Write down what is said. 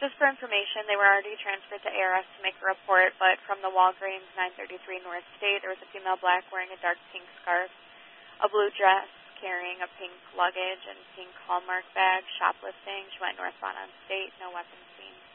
Just for information, they were already transferred to ARS to make a report, but from the Walgreens 933 North State, there was a female black wearing a dark pink scarf, a blue dress, carrying a pink luggage and pink Hallmark bag, shoplifting. She went northbound on State, no weapons seen.